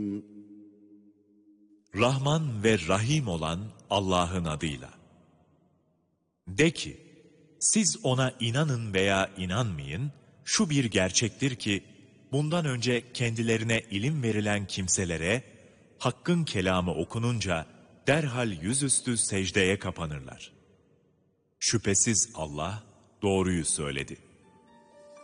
Rahman ve Rahim olan Allah'ın adıyla. De ki, siz ona inanın veya inanmayın, şu bir gerçektir ki, bundan önce kendilerine ilim verilen kimselere, Hakk'ın kelamı okununca, derhal yüzüstü secdeye kapanırlar. Şüphesiz Allah doğruyu söyledi.